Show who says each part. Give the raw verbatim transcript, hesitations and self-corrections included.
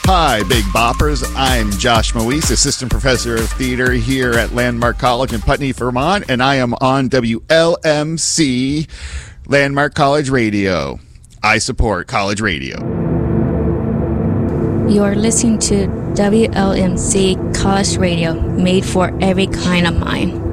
Speaker 1: Hi, Big Boppers. I'm Josh Moise, Assistant Professor of Theater here at Landmark College in Putney, Vermont, and I am on W L M C, Landmark College Radio. I support college radio.
Speaker 2: You're listening to W L M C College Radio, made for every kind of mind.